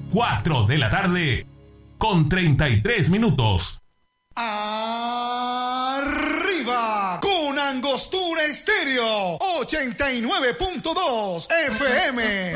4 de la tarde con 33 minutos. Arriba con Angostura Estéreo 89.2 FM.